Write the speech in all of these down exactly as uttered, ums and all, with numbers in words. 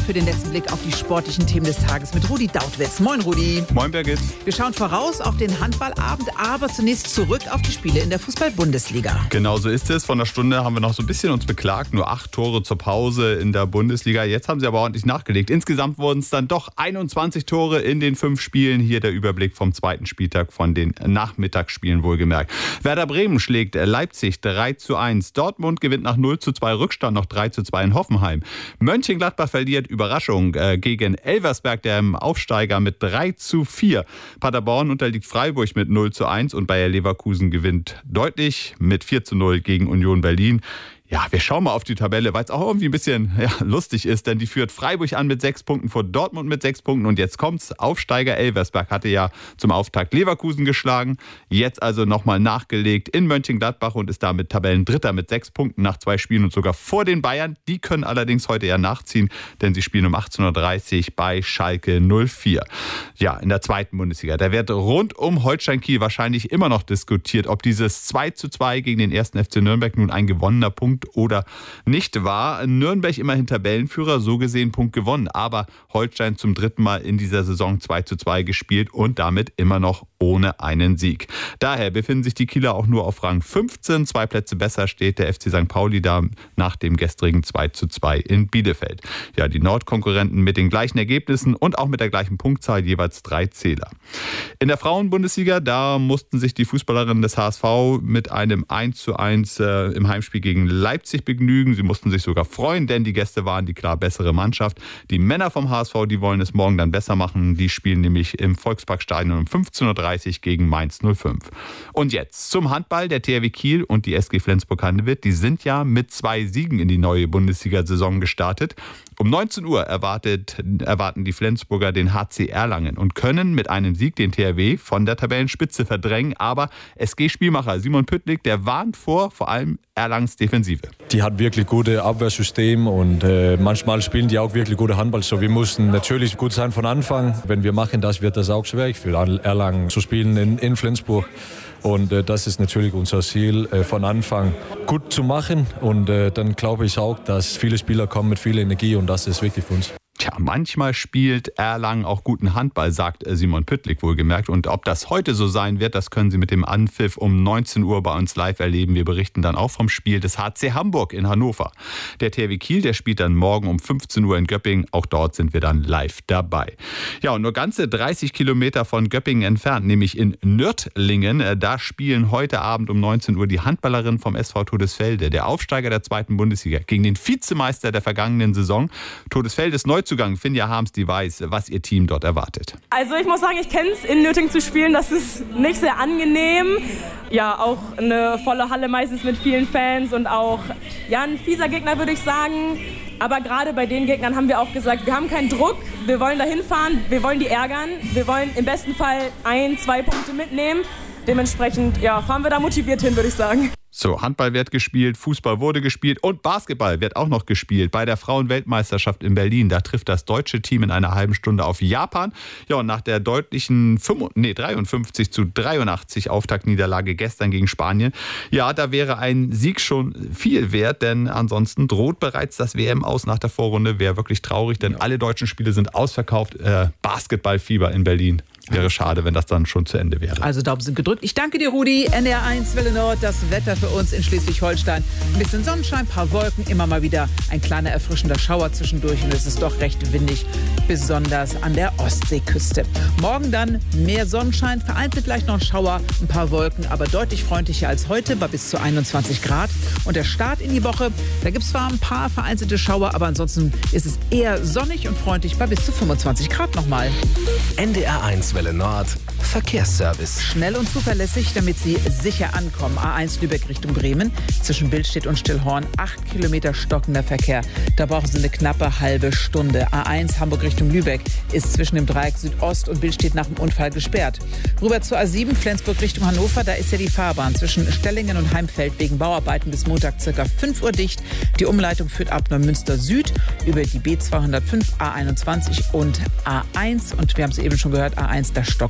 für den letzten Blick auf die sportlichen Themen des Tages mit Rudi Dautwitz. Moin Rudi. Moin Birgit. Wir schauen voraus auf den Handballabend, aber zunächst zurück auf die Spiele in der Fußball-Bundesliga. Genau so ist es. Von der Stunde haben wir noch so ein bisschen uns beklagt. Nur acht Tore zur Pause in der Bundesliga. Jetzt haben sie aber ordentlich nachgelegt. Insgesamt wurden es dann doch einundzwanzig Tore in den fünf Spielen. Hier der Überblick vom zweiten Spieltag von den Nachmittagsspielen wohlgemerkt. Werder Bremen schlägt Leipzig drei zu eins. Dortmund gewinnt nach null zu zwei Rückstand noch drei zu zwei in Hoffenheim. Mönchengladbach verliert, Überraschung, äh, gegen Elversberg, der im Aufsteiger, mit drei zu vier. Paderborn unterliegt Freiburg mit null zu eins und Bayer Leverkusen gewinnt deutlich mit vier zu null gegen Union Berlin. Ja, wir schauen mal auf die Tabelle, weil es auch irgendwie ein bisschen ja, lustig ist, denn die führt Freiburg an mit sechs Punkten, vor Dortmund mit sechs Punkten und jetzt kommt's. Aufsteiger Elversberg hatte ja zum Auftakt Leverkusen geschlagen, jetzt also nochmal nachgelegt in Mönchengladbach und ist damit Tabellendritter mit sechs Punkten nach zwei Spielen und sogar vor den Bayern. Die können allerdings heute ja nachziehen, denn sie spielen um achtzehn Uhr dreißig bei Schalke null vier. Ja, in der zweiten Bundesliga. Da wird rund um Holstein Kiel wahrscheinlich immer noch diskutiert, ob dieses zwei zu zwei gegen den ersten F C Nürnberg nun ein gewonnener Punkt oder nicht war. Nürnberg immerhin Tabellenführer, so gesehen Punkt gewonnen. Aber Holstein zum dritten Mal in dieser Saison zwei zu zwei gespielt und damit immer noch ohne einen Sieg. Daher befinden sich die Kieler auch nur auf Rang fünfzehn. Zwei Plätze besser steht der F C Sankt Pauli da nach dem gestrigen zwei zu zwei in Bielefeld. Ja, die Nordkonkurrenten mit den gleichen Ergebnissen und auch mit der gleichen Punktzahl, jeweils drei Zähler. In der Frauenbundesliga, da mussten sich die Fußballerinnen des H S V mit einem eins zu eins äh, im Heimspiel gegen Leipzig begnügen. Sie mussten sich sogar freuen, denn die Gäste waren die klar bessere Mannschaft. Die Männer vom H S V, die wollen es morgen dann besser machen. Die spielen nämlich im Volksparkstadion um fünfzehn Uhr dreißig gegen Mainz null fünf. Und jetzt zum Handball. Der T H W Kiel und die S G Flensburg-Handewitt, die sind ja mit zwei Siegen in die neue Bundesliga-Saison gestartet. Um neunzehn Uhr erwartet, erwarten die Flensburger den H C Erlangen und können mit einem Sieg den T H W von der Tabellenspitze verdrängen. Aber S G-Spielmacher Simon Püttlik, der warnt vor, vor allem Erlangens Defensive. Die hat wirklich gute Abwehrsystem und äh, manchmal spielen die auch wirklich gute Handball. So, wir mussten natürlich gut sein von Anfang. Wenn wir machen das, wird das auch schwer für Erlangen zu spielen in, in Flensburg. Und äh, das ist natürlich unser Ziel, äh, von Anfang gut zu machen. Und äh, dann glaube ich auch, dass viele Spieler kommen mit viel Energie und das ist wichtig für uns. Tja, manchmal spielt Erlangen auch guten Handball, sagt Simon Püttlik wohlgemerkt. Und ob das heute so sein wird, das können Sie mit dem Anpfiff um neunzehn Uhr bei uns live erleben. Wir berichten dann auch vom Spiel des H C Hamburg in Hannover. Der T H W Kiel, der spielt dann morgen um fünfzehn Uhr in Göppingen. Auch dort sind wir dann live dabei. Ja, und nur ganze dreißig Kilometer von Göppingen entfernt, nämlich in Nördlingen, da spielen heute Abend um neunzehn Uhr die Handballerinnen vom S V Todesfelde, der Aufsteiger der zweiten Bundesliga, gegen den Vizemeister der vergangenen Saison. Todesfelde ist Neuzugang. Finja Harms, die weiß, was ihr Team dort erwartet. Also ich muss sagen, ich kenne es, in Nördlingen zu spielen. Das ist nicht sehr angenehm. Ja, auch eine volle Halle meistens mit vielen Fans und auch ja, ein fieser Gegner, würde ich sagen. Aber gerade bei den Gegnern haben wir auch gesagt, wir haben keinen Druck, wir wollen da hinfahren, wir wollen die ärgern, wir wollen im besten Fall ein, zwei Punkte mitnehmen. Dementsprechend ja, fahren wir da motiviert hin, würde ich sagen. So, Handball wird gespielt, Fußball wurde gespielt und Basketball wird auch noch gespielt. Bei der Frauenweltmeisterschaft in Berlin, da trifft das deutsche Team in einer halben Stunde auf Japan. Ja, und nach der deutlichen dreiundfünfzig zu dreiundachtzig Auftaktniederlage gestern gegen Spanien, ja, da wäre ein Sieg schon viel wert, denn ansonsten droht bereits das W M-Aus nach der Vorrunde. Wäre wirklich traurig, denn alle deutschen Spiele sind ausverkauft. Äh, Basketballfieber in Berlin. Wäre schade, wenn das dann schon zu Ende wäre. Also Daumen sind gedrückt. Ich danke dir, Rudi. N D R eins Welle Nord, das Wetter für uns in Schleswig-Holstein. Ein bisschen Sonnenschein, ein paar Wolken, immer mal wieder ein kleiner erfrischender Schauer zwischendurch. Und es ist doch recht windig, besonders an der Ostseeküste. Morgen dann mehr Sonnenschein, vereinzelt vielleicht noch ein Schauer, ein paar Wolken, aber deutlich freundlicher als heute, bei bis zu einundzwanzig Grad. Und der Start in die Woche, da gibt es zwar ein paar vereinzelte Schauer, aber ansonsten ist es eher sonnig und freundlich bei bis zu fünfundzwanzig Grad nochmal. N D R eins Welle Nord Verkehrsservice. Schnell und zuverlässig, damit Sie sicher ankommen. A eins Lübeck Richtung Bremen. Zwischen Billstedt und Stillhorn acht Kilometer stockender Verkehr. Da brauchen Sie eine knappe halbe Stunde. A eins Hamburg Richtung Lübeck ist zwischen dem Dreieck Südost und Billstedt nach dem Unfall gesperrt. Rüber zur A sieben Flensburg Richtung Hannover. Da ist ja die Fahrbahn zwischen Stellingen und Heimfeld wegen Bauarbeiten bis Montag circa fünf Uhr dicht. Die Umleitung führt ab Neumünster Süd über die B zweihundertfünf, A einundzwanzig und A eins. Und wir haben es eben schon gehört, A eins, da stockt es auch.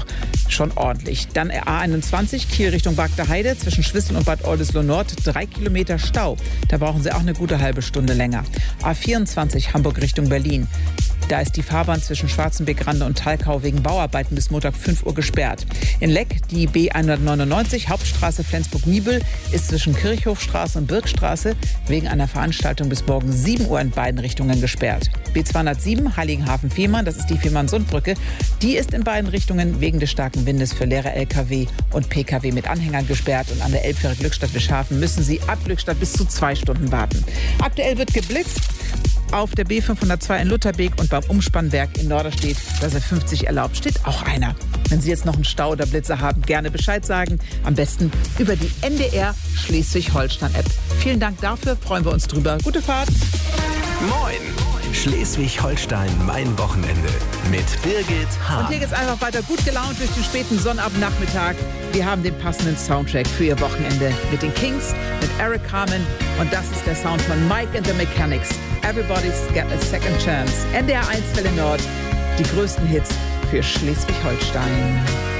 schon ordentlich. Dann A einundzwanzig, Kiel Richtung Bagdaheide, zwischen Schwissel und Bad Oldesloe Nord, drei Kilometer Stau. Da brauchen Sie auch eine gute halbe Stunde länger. A vierundzwanzig, Hamburg Richtung Berlin. Da ist die Fahrbahn zwischen Schwarzenbeck-Rande und Talkau wegen Bauarbeiten bis Montag fünf Uhr gesperrt. In Leck die B hundertneunundneunzig, Hauptstraße Flensburg-Nibel, ist zwischen Kirchhofstraße und Birkstraße wegen einer Veranstaltung bis morgen sieben Uhr in beiden Richtungen gesperrt. B zweihundertsieben, Heiligenhafen-Fehmarn, das ist die Fehmarn-Sundbrücke, die ist in beiden Richtungen wegen des starken Windes für leere L K W und P K W mit Anhängern gesperrt. Und an der Elbfähre Glückstadt-Wischhafen müssen Sie ab Glückstadt bis zu zwei Stunden warten. Aktuell wird geblitzt auf der B fünfhundertzwei in Lutherbeek und beim Umspannwerk in Norderstedt, da ist fünfzig erlaubt, steht auch einer. Wenn Sie jetzt noch einen Stau oder Blitzer haben, gerne Bescheid sagen. Am besten über die N D R Schleswig-Holstein-App. Vielen Dank dafür, freuen wir uns drüber. Gute Fahrt. Moin! Schleswig-Holstein, mein Wochenende mit Birgit Hahn. Und hier geht's einfach weiter gut gelaunt durch den späten Sonnabendnachmittag. Wir haben den passenden Soundtrack für Ihr Wochenende mit den Kings, mit Eric Carmen. Und das ist der Sound von Mike and the Mechanics. Everybody's got a second chance. N D R eins Welle Nord, die größten Hits für Schleswig-Holstein.